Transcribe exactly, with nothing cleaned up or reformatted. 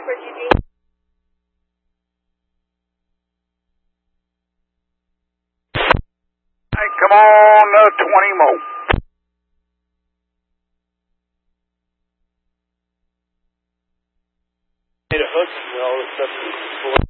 Rockford, Eugene. Hey, come on, uh, twenty more. Made a hook and all this stuff.